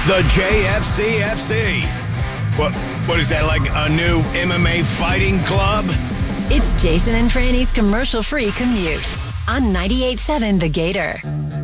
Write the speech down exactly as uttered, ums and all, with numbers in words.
The J F C F C. What, what is that, like a new M M A fighting club? It's Jason and Franny's commercial-free commute on ninety-eight point seven The Gator.